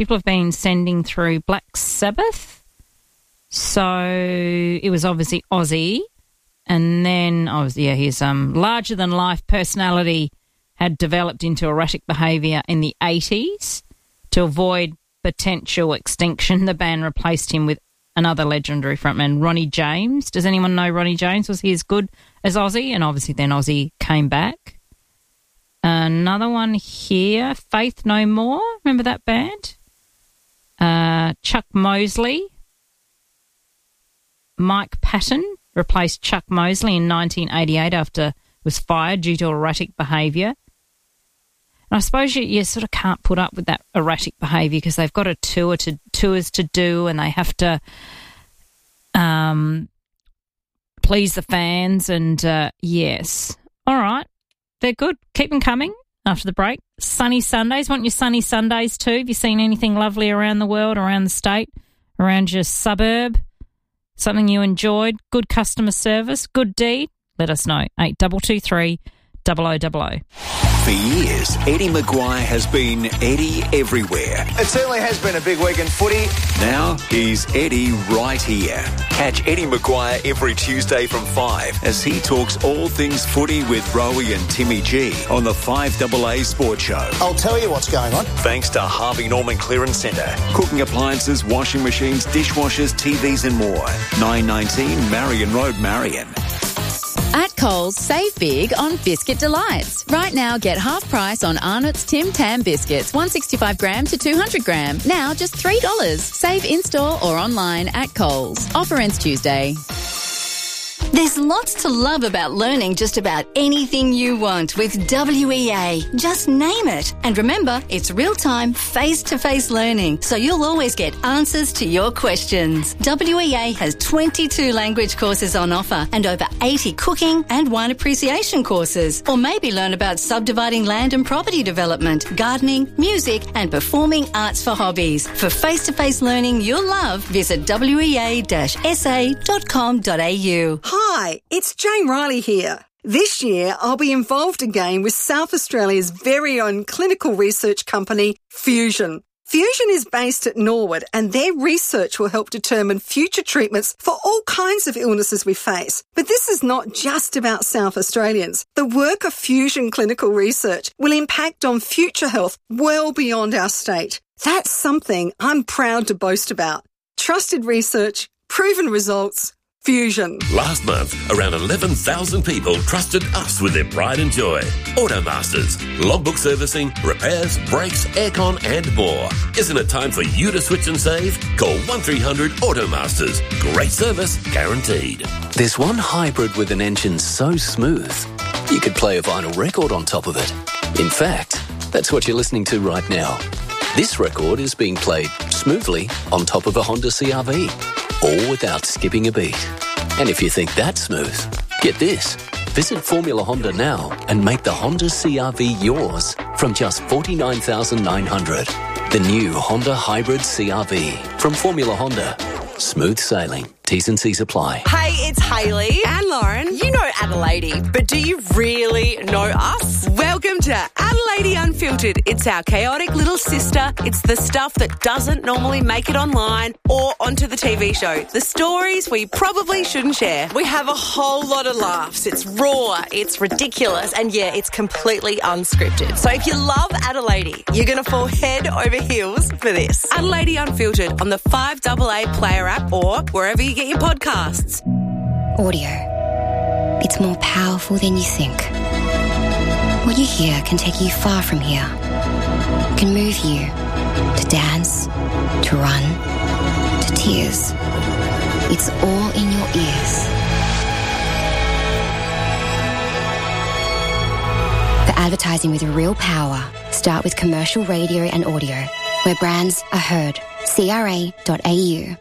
people have been sending through Black Sabbath. So it was obviously Ozzy. And then, his larger-than-life personality had developed into erratic behaviour in the 80s. To avoid potential extinction, the band replaced him with another legendary frontman, Ronnie James. Does anyone know Ronnie James? Was he as good as Ozzy? And obviously then Ozzy came back. Another one here, Faith No More. Remember that band? Chuck Mosley. Mike Patton replaced Chuck Mosley in 1988 after was fired due to erratic behaviour. And I suppose you sort of can't put up with that erratic behaviour because they've got tours to do, and they have to please the fans. And yes, all right, they're good. Keep them coming after the break. Sunny Sundays. Want your sunny Sundays too? Have you seen anything lovely around the world, around the state, around your suburb? Something you enjoyed? Good customer service? Good deed? Let us know. 8223 0000. For years, Eddie Maguire has been Eddie everywhere. It certainly has been a big week in footy. Now he's Eddie right here. Catch Eddie Maguire every Tuesday from 5 as he talks all things footy with Rowie and Timmy G on the 5AA Sports Show. I'll tell you what's going on. Thanks to Harvey Norman Clearance Centre. Cooking appliances, washing machines, dishwashers, TVs and more. 919 Marion Road, Marion. At Coles, save big on Biscuit Delights. Right now, get half price on Arnott's Tim Tam biscuits, 165 gram to 200 gram. Now just $3. Save in-store or online at Coles. Offer ends Tuesday. There's lots to love about learning just about anything you want with WEA. Just name it. And remember, it's real-time, face-to-face learning, so you'll always get answers to your questions. WEA has 22 language courses on offer and over 80 cooking and wine appreciation courses. Or maybe learn about subdividing land and property development, gardening, music and performing arts for hobbies. For face-to-face learning you'll love, visit wea-sa.com.au. Hi, it's Jane Riley here. This year, I'll be involved again with South Australia's very own clinical research company, Fusion. Fusion is based at Norwood, and their research will help determine future treatments for all kinds of illnesses we face. But this is not just about South Australians. The work of Fusion Clinical Research will impact on future health well beyond our state. That's something I'm proud to boast about. Trusted research, proven results, Fusion. Last month, around 11,000 people trusted us with their pride and joy. Automasters. Logbook servicing, repairs, brakes, aircon and more. Isn't it time for you to switch and save? Call 1300 Automasters. Great service guaranteed. There's one hybrid with an engine so smooth, you could play a vinyl record on top of it. In fact, that's what you're listening to right now. This record is being played smoothly on top of a Honda CR-V, all without skipping a beat. And if you think that's smooth, get this. Visit Formula Honda now and make the Honda CR-V yours from just $49,900. The new Honda Hybrid CR-V from Formula Honda. Smooth sailing. T's and C's apply. Hey, it's Hayley and Lauren. You know Adelaide, but do you really know us? Welcome to Adelaide Unfiltered. It's our chaotic little sister. It's the stuff that doesn't normally make it online or onto the TV show. The stories we probably shouldn't share. We have a whole lot of laughs. It's raw, it's ridiculous, and yeah, it's completely unscripted. So if you love Adelaide, you're going to fall head over heels for this. Adelaide Unfiltered on the 5AA Player app or wherever you get your podcasts. Audio. It's more powerful than you think. What you hear can take you far from here. It can move you to dance, to run, to tears. It's all in your ears. For advertising with real power, start with commercial radio and audio, where brands are heard. CRA.au.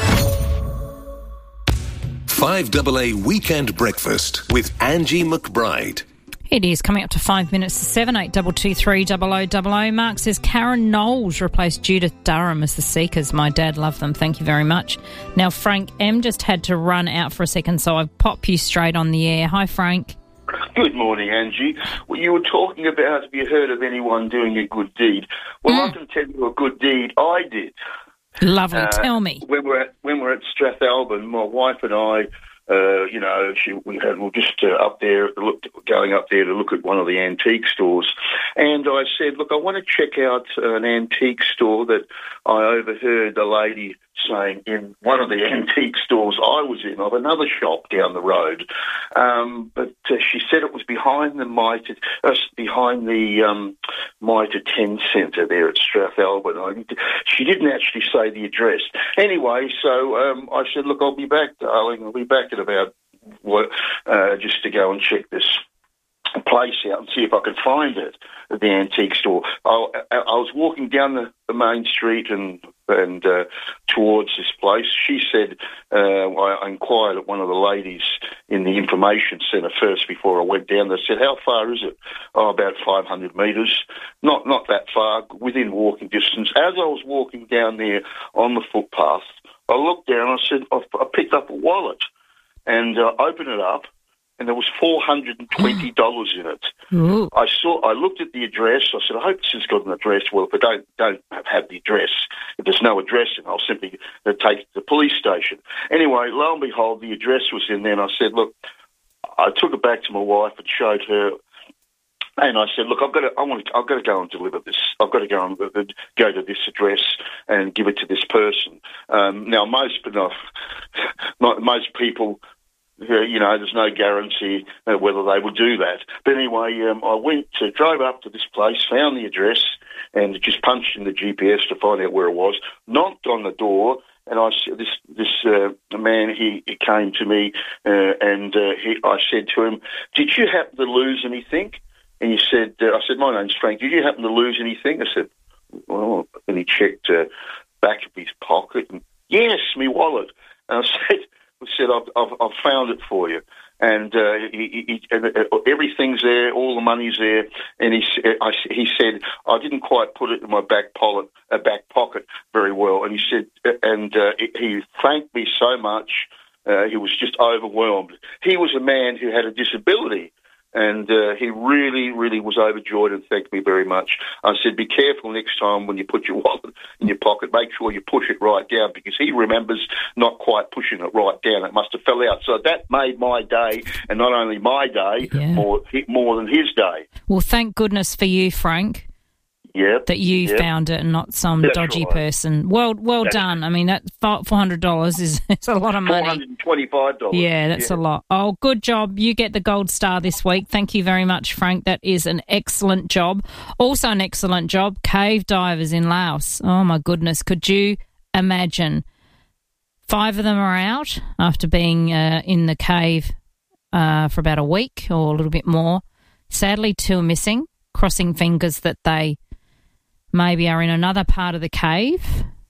5AA Weekend Breakfast with Angie McBride. It is coming up to 5 minutes to 7, 8223 0000. Mark says Karen Knowles replaced Judith Durham as the Seekers. My dad loved them. Thank you very much. Now, Frank M just had to run out for a second, so I'll pop you straight on the air. Hi, Frank. Good morning, Angie. Well, you were talking about have you heard of anyone doing a good deed? Well, I can tell you a good deed I did. Lovely. Tell me. When we're at Strathalbyn, my wife and I, we were just up there, going up there to look at one of the antique stores, and I said, look, I want to check out an antique store that I overheard the lady saying in one of the antique stores I was in of another shop down the road, but she said it was behind the Mitre 10 Centre there at Strathalbyn. She didn't actually say the address. Anyway, so I said, look, I'll be back, darling. I'll be back at about just to go and check this place out and see if I could find it at the antique store. I was walking down the main street and towards this place. She said, I inquired at one of the ladies in the information centre first before I went down. They said, how far is it? Oh, about 500 metres. Not that far, within walking distance. As I was walking down there on the footpath, I looked down and I said, I picked up a wallet and opened it up, and there was $420 in it. Ooh. I looked at the address. I said, I hope this has got an address. Well, if I don't have the address, if there's no address, then I'll simply take it to the police station. Anyway, lo and behold, the address was in there, and I said, look, I took it back to my wife and showed her, and I said, look, I've got to go and deliver this. I've got to go and go to this address and give it to this person. Now, most people, there's no guarantee whether they will do that. But anyway, I drove up to this place, found the address, and just punched in the GPS to find out where it was, knocked on the door, and this man, he came to me, and I said to him, did you happen to lose anything? And he said, I said, my name's Frank, did you happen to lose anything? I said, well, and he checked back of his pocket, and yes, my wallet. And I said, I've found it for you, and everything's there, all the money's there. And he said, I didn't quite put it in my back pocket very well. And he said, he thanked me so much. He was just overwhelmed. He was a man who had a disability, and he really, really was overjoyed and thanked me very much. I said, be careful next time when you put your wallet in your pocket. Make sure you push it right down, because he remembers not quite pushing it right down. It must have fell out. So that made my day, and not only my day, more than his day. Well, thank goodness for you, Frank. Yep. That you found it and not some dodgy person. Well done. I mean, that $400 is a lot of money. $425. Yeah, that's a lot. Oh, good job. You get the gold star this week. Thank you very much, Frank. That is an excellent job. Also an excellent job, cave divers in Laos. Oh, my goodness. Could you imagine? 5 of them are out after being in the cave for about a week or a little bit more. Sadly, 2 are missing, crossing fingers that they maybe are in another part of the cave.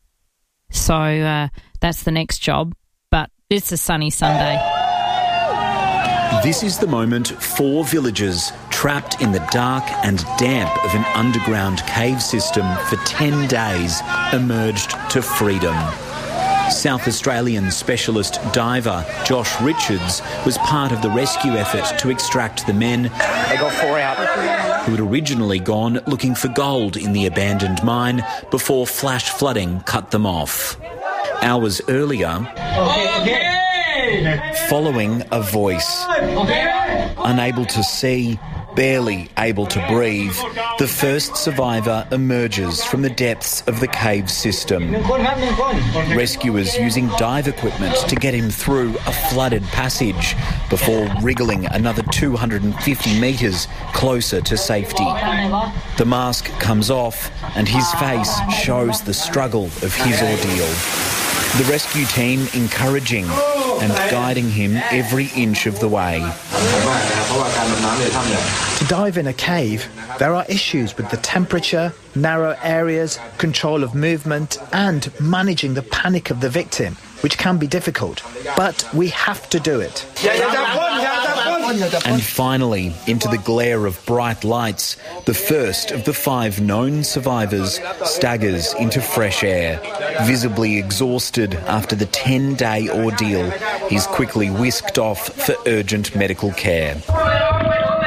So that's the next job. But it's a sunny Sunday. This is the moment 4 villagers trapped in the dark and damp of an underground cave system for 10 days emerged to freedom. South Australian specialist diver Josh Richards was part of the rescue effort to extract the men. They got 4 out. Who had originally gone looking for gold in the abandoned mine before flash flooding cut them off. Hours earlier, following a voice, unable to see, barely able to breathe, the first survivor emerges from the depths of the cave system. Rescuers using dive equipment to get him through a flooded passage before wriggling another 250 metres closer to safety. The mask comes off and his face shows the struggle of his ordeal. The rescue team encouraging and guiding him every inch of the way. To dive in a cave, there are issues with the temperature, narrow areas, control of movement, and managing the panic of the victim, which can be difficult. But we have to do it. And finally, into the glare of bright lights, the first of the 5 known survivors staggers into fresh air. Visibly exhausted after the 10-day ordeal, he's quickly whisked off for urgent medical care.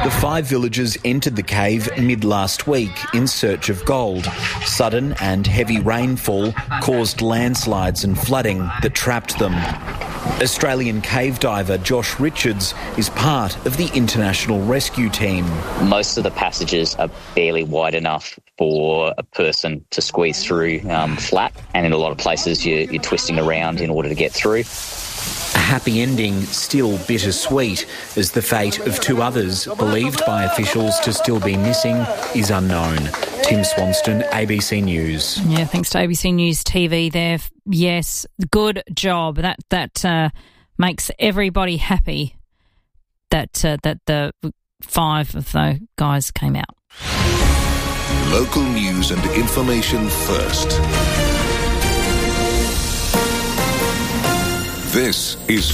The 5 villagers entered the cave mid-last week in search of gold. Sudden and heavy rainfall caused landslides and flooding that trapped them. Australian cave diver Josh Richards is part of the international rescue team. Most of the passages are barely wide enough for a person to squeeze through flat, and in a lot of places you're twisting around in order to get through. A happy ending, still bittersweet, as the fate of 2 others, believed by officials to still be missing, is unknown. Tim Swanston, ABC News. Yeah, thanks to ABC News TV there. Yes, good job. That makes everybody happy that the 5 of the guys came out. Local news and information first. This is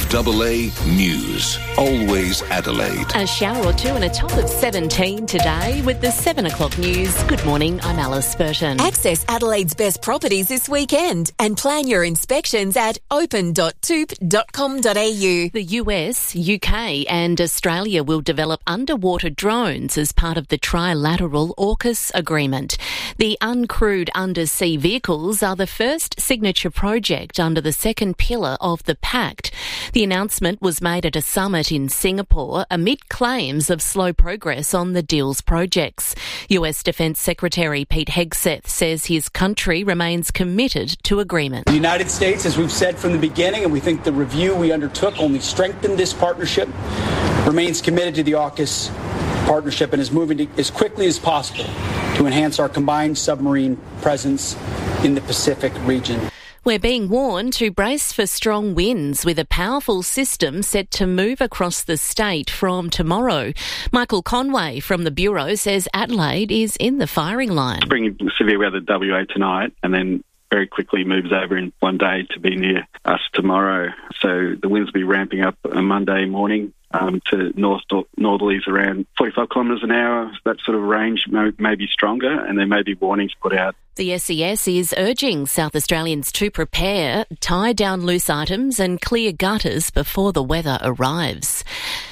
5AA News. Always Adelaide. A shower or two and a top of 17 today with the 7 o'clock news. Good morning, I'm Alice Burton. Access Adelaide's best properties this weekend and plan your inspections at open.toop.com.au. The US, UK and Australia will develop underwater drones as part of the trilateral AUKUS agreement. The uncrewed undersea vehicles are the first signature project under the second pillar of the pact. The announcement was made at a summit in Singapore amid claims of slow progress on the deal's projects. US Defence Secretary Pete Hegseth says his country remains committed to agreement. The United States, as we've said from the beginning, and we think the review we undertook only strengthened this partnership, remains committed to the AUKUS partnership and is moving as quickly as possible to enhance our combined submarine presence in the Pacific region. We're being warned to brace for strong winds with a powerful system set to move across the state from tomorrow. Michael Conway from the Bureau says Adelaide is in the firing line. It's bringing severe weather to WA tonight and then very quickly moves over in one day to be near us tomorrow. So the winds will be ramping up on Monday morning to northerlies around 45 kilometres an hour. That sort of range may be stronger, and there may be warnings put out. The SES is urging South Australians to prepare, tie down loose items and clear gutters before the weather arrives.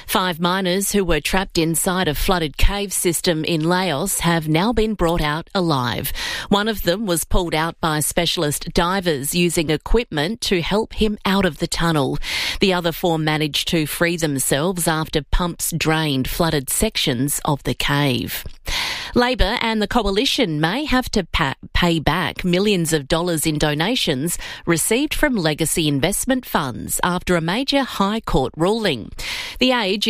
5 miners who were trapped inside a flooded cave system in Laos have now been brought out alive. One of them was pulled out by specialist divers using equipment to help him out of the tunnel. The other 4 managed to free themselves after pumps drained flooded sections of the cave. Labor and the Coalition may have to pay back millions of dollars in donations received from legacy investment funds after a major High Court ruling. The Age